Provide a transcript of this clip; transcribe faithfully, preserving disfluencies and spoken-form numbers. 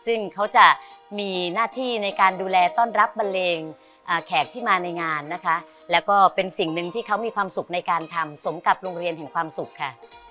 ซึ่งเขาจะมีหน้าที่ในการดูแลต้อนรับบรรเลงแขกที่มาในงานนะคะแล้วก็เป็นสิ่งหนึ่งที่เขามีความสุขในการทำสมกับโรงเรียนแห่งความสุขค่ะ